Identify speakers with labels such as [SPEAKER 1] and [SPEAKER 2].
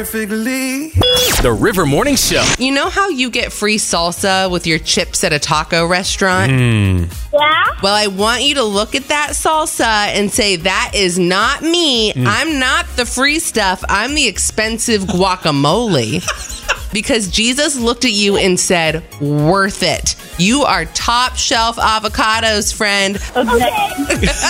[SPEAKER 1] perfectly.
[SPEAKER 2] The River Morning Show.
[SPEAKER 3] You know how you get free salsa with your chips at a taco restaurant?
[SPEAKER 4] Yeah?
[SPEAKER 3] Well, I want you to look at that salsa and say, that is not me. I'm not the free stuff. I'm the expensive guacamole. Because Jesus looked at you and said, worth it. You are top shelf avocados, friend.
[SPEAKER 4] Okay.